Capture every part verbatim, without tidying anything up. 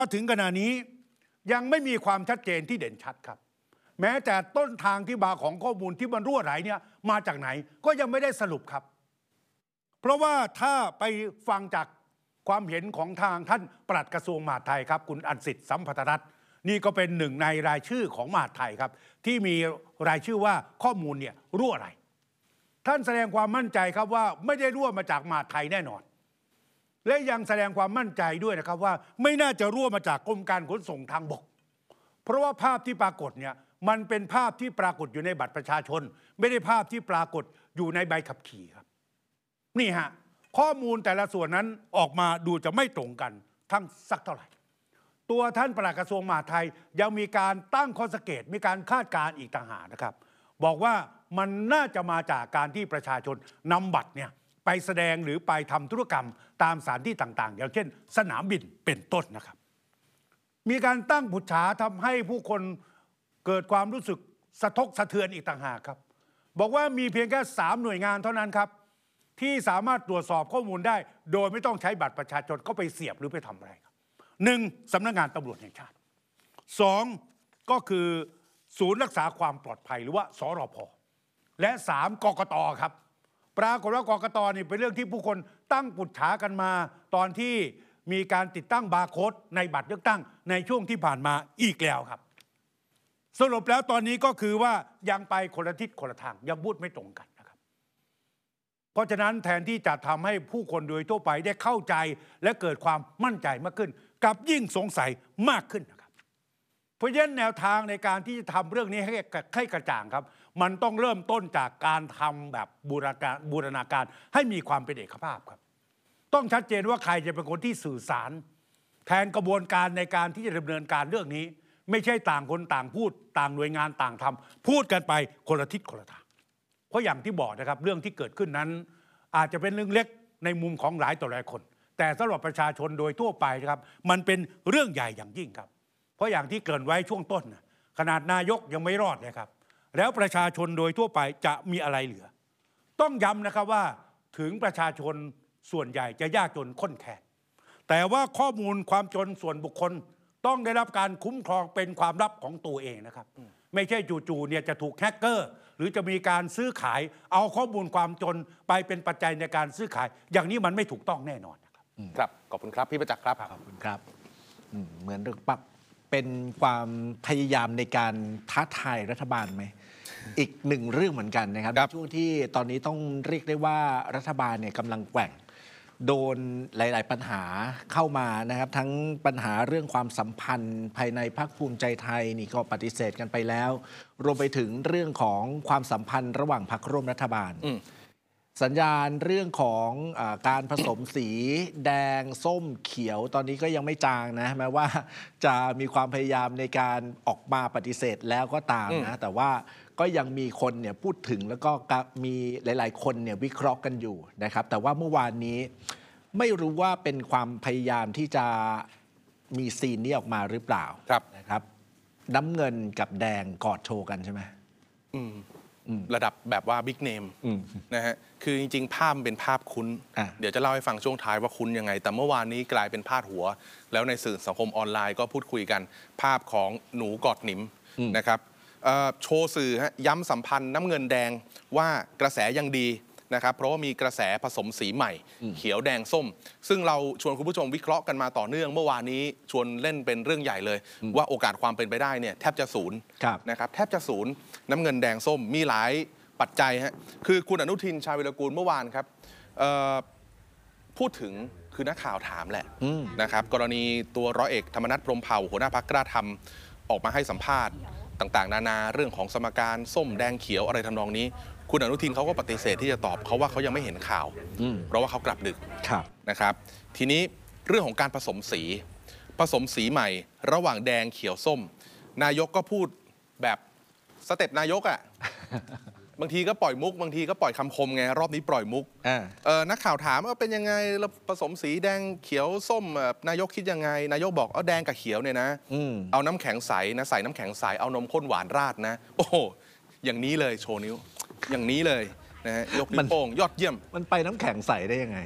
ถึงขณะนี้ยังไม่มีความชัดเจนที่เด่นชัดครับแม้แต่ต้นทางที่มาของข้อมูลที่มันรั่วไหลเนี่ยมาจากไหนก็ยังไม่ได้สรุปครับเพราะว่าถ้าไปฟังจากความเห็นของทางท่านปลัดกระทรวงมหาดไทยครับคุณอัญสิทธิ์สัมพัทธรัตน์นี่ก็เป็นหนึ่งในรายชื่อของมหาดไทยครับที่มีรายชื่อว่าข้อมูลเนี่ยรั่วไหลท่านแสดงความมั่นใจครับว่าไม่ได้รั่วมาจากมหาดไทยแน่นอนและยังแสดงความมั่นใจด้วยนะครับว่าไม่น่าจะรั่วมาจากกรมการขนส่งทางบกเพราะว่าภาพที่ปรากฏเนี่ยมันเป็นภาพที่ปรากฏอยู่ในบัตรประชาชนไม่ได้ภาพที่ปรากฏอยู่ในใบขับขี่ครับนี่ฮะข้อมูลแต่ละส่วนนั้นออกมาดูจะไม่ตรงกันทั้งสักเท่าไหร่ตัวท่านปลัดกระทรวงมหาดไทยยังมีการตั้งข้อสังเกตมีการคาดการณ์อีกต่างหากนะครับบอกว่ามันน่าจะมาจากการที่ประชาชนนำบัตรเนี่ยไปแสดงหรือไปทำธุรกรรมตามสถานที่ต่างๆอย่างเช่นสนามบินเป็นต้นนะครับมีการตั้งผุดฉาทำให้ผู้คนเกิดความรู้สึกสะทกสะเทือนอีกต่างหากครับบอกว่ามีเพียงแค่สามหน่วยงานเท่านั้นครับที่สามารถตรวจสอบข้อมูลได้โดยไม่ต้องใช้บัตรประชาชนเข้าไปเสียบหรือไปทำอะไรครับหนึ่งสำนักงานตำรวจแห่งชาติสองก็คือศูนย์รักษาความปลอดภัยหรือว่าสรพ.และสามกกต.ครับปรากฏว่ากกต.นี่เป็นเรื่องที่ผู้คนตั้งปุจฉากันมาตอนที่มีการติดตั้งบาร์โค้ดในบัตรเลือกตั้งในช่วงที่ผ่านมาอีกแล้วครับสรุปแล้วตอนนี้ก็คือว่ายังไปคนละทิศคนละทางยังพูดไม่ตรงกันนะครับเพราะฉะนั้นแทนที่จะทำให้ผู้คนโดยทั่วไปได้เข้าใจและเกิดความมั่นใจมากขึ้นกลับยิ่งสงสัยมากขึ้นนะครับเพราะฉะนั้นแนวทางในการที่จะทำเรื่องนี้ให้ให้กระจ่างครับมันต้องเริ่มต้นจากการทำแบบบูรณาบูรณาการให้มีความเป็นเอกภาพครับต้องชัดเจนว่าใครจะเป็นคนที่สื่อสารแทนกระบวนการในการที่จะดำเนินการเรื่องนี้ไม่ใช่ต่างคนต่างพูดต่างหน่วยงานต่างทำพูดกันไปคนละทิศคนละทางเพราะอย่างที่บอกนะครับเรื่องที่เกิดขึ้นนั้นอาจจะเป็นเรื่องเล็กในมุมของหลายต่อหลายคนแต่สำหรับประชาชนโดยทั่วไปนะครับมันเป็นเรื่องใหญ่อย่างยิ่งครับเพราะอย่างที่เกริ่นไว้ช่วงต้นขนาดนายกยังไม่รอดเลยครับแล้วประชาชนโดยทั่วไปจะมีอะไรเหลือต้องย้ำนะครับว่าถึงประชาชนส่วนใหญ่จะยากจนข้นแคลนแต่ว่าข้อมูลความจนส่วนบุคคลต้องได้รับการคุ้มครองเป็นความลับของตัวเองนะครับไม่ใช่จู่ๆเนี่ยจะถูกแฮกเกอร์หรือจะมีการซื้อขายเอาข้อมูลความจนไปเป็นปัจจัยในการซื้อขายอย่างนี้มันไม่ถูกต้องแน่นอนนะครับครับขอบคุณครับพี่ประจักษ์ครับขอบคุณครับเหมือนปักเป็นความพยายามในการท้าทายรัฐบาลไหมอีกหนึ่งเรื่องเหมือนกันนะครับในช่วงที่ตอนนี้ต้องเรียกได้ว่ารัฐบาลเนี่ยกำลังแกว่งโดนหลายๆปัญหาเข้ามานะครับทั้งปัญหาเรื่องความสัมพันธ์ภายในพรรคภูมิใจไทยนี่ก็ปฏิเสธกันไปแล้วรวมไปถึงเรื่องของความสัมพันธ์ระหว่างพรรคร่วมรัฐบาลสัญญาณเรื่องของอาการผสมสีแดงส้มเขียวตอนนี้ก็ยังไม่จางนะแม้ว่าจะมีความพยายามในการออกมาปฏิเสธแล้วก็ตามนะแต่ว่าก็ยังมีคนเนี่ยพูดถึงแล้วก็มีหลายๆคนเนี่ยวิเคราะห์กันอยู่นะครับแต่ว่าเมื่อวานนี้ไม่รู้ว่าเป็นความพยายามที่จะมีซีนนี้ออกมาหรือเปล่านะครับน้ำเงินกับแดงกอดโชว์กันใช่ไหมระดับแบบว่าบิ๊กเนมนะฮะคือจริงๆภาพเป็นภาพคุ้นเดี๋ยวจะเล่าให้ฟังช่วงท้ายว่าคุ้นยังไงแต่เมื่อวานนี้กลายเป็นพาดหัวแล้วในสื่อสังคมออนไลน์ก็พูดคุยกันภาพของหนูกอดหนิมนะครับโชว์สื่อย้ำสัมพันธ์น้ำเงินแดงว่ากระแสยังดีนะครับเพราะว่ามีกระแสผสมสีใหม่เขียวแดงส้มซึ่งเราชวนคุณผู้ชมวิเคราะห์กันมาต่อเนื่องเมื่อวานนี้ชวนเล่นเป็นเรื่องใหญ่เลยว่าโอกาสความเป็นไปได้เนี่ยแทบจะศูนย์นะครับแทบจะศูนย์น้ำเงินแดงส้มมีหลายปัจจัยฮะคือคุณอนุทินชาญวิรากูลเมื่อวานครับพูดถึงคือนักข่าวถามแหละนะครับกรณีตัวร้อยเอกธรรมนัสพรหมเผ่าหัวหน้าพรรคกล้าทำออกมาให้สัมภาษณ์ต่างๆนานาเรื่องของสมการส้มแดงเขียวอะไรทำนองนี้คุณอนุทินเขาก็ปฏิเสธที่จะตอบเขาว่าเขายังไม่เห็นข่าวเพราะว่าเขากลับดึกนะครับทีนี้เรื่องของการผสมสีผสมสีใหม่ระหว่างแดงเขียวส้มนายกก็พูดแบบสเต็ปนายกอ่ะ บางทีก็ปล่อยมุกบางทีก็ปล่อยคำคมไงรอบนี้ปล่อยมุกนักข่าวถามว่าเป็นยังไงผสมสีแดงเขียวส้มนายกคิดยังไงนายกบอกเอาแดงกับเขียวเนี่ยนะเอาน้ำแข็งใสนะใส่น้ำแข็งใสเอานมข้นหวานราดนะโอ้โหอย่างนี้เลยโชว์นิ้วอย่างนี้เลยนะฮะยกนิ้วโป้งยอดเยี่ยมมันไปน้ำแข็งใสได้ยังไง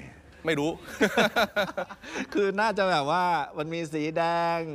ไม่รู้คือน่าจะแบบว่ามันมีสีแดง